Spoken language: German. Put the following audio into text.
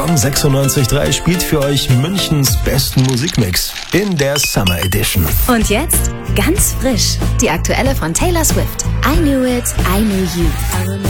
Gong 96.3 spielt für euch Münchens besten Musikmix in der Summer Edition. Und jetzt ganz frisch die aktuelle von Taylor Swift. I Knew It, I Knew You.